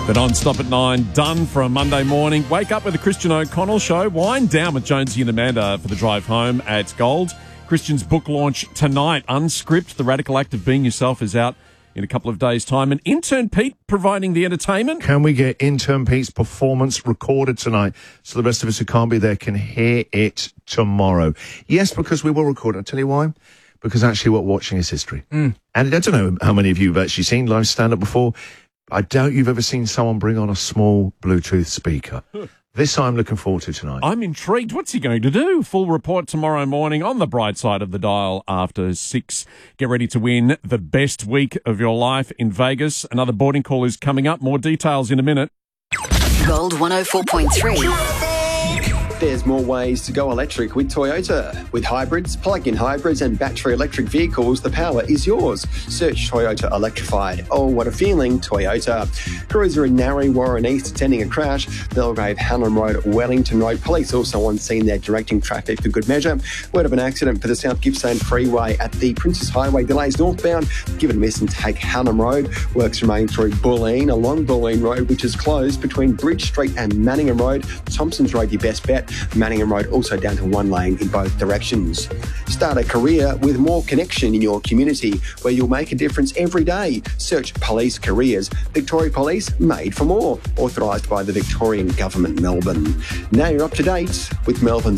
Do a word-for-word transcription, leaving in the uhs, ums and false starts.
The non-stop at nine, done for a Monday morning. Wake up with the Christian O'Connell Show. Wind down with Jonesy and Amanda for the drive home at Gold. Christian's book launch tonight. Unscript, The Radical Act of Being Yourself is out in a couple of days' time. And intern Pete providing the entertainment. Can we get intern Pete's performance recorded tonight so the rest of us who can't be there can hear it tomorrow? Yes, because we will record it. I'll tell you why. Because actually what we're watching is history. Mm. And I don't know how many of you have actually seen live stand-up before. I doubt you've ever seen someone bring on a small Bluetooth speaker. This I'm looking forward to tonight. I'm intrigued. What's he going to do? Full report tomorrow morning on the bright side of the dial after six. Get ready to win the best week of your life in Vegas. Another boarding call is coming up. More details in a minute. Gold one oh four point three. There's more ways to go electric with Toyota. With hybrids, plug-in hybrids and battery electric vehicles, the power is yours. Search Toyota Electrified. Oh, what a feeling, Toyota. Crews are in Narre Warren East attending a crash. Belgrave, Hanlon Road, Wellington Road. Police also on scene there directing traffic for good measure. Word of an accident for the South Gippsland Freeway at the Princess Highway. Delays northbound. Give it a miss and take Hanlon Road. Works remain through Bulleen, along Bulleen Road, which is closed between Bridge Street and Manningham Road. Thompson's Road, your best bet. Manningham Road also down to one lane in both directions. Start a career with more connection in your community where you'll make a difference every day. Search Police Careers. Victoria Police, made for more. Authorised by the Victorian Government, Melbourne. Now you're up to date with Melbourne's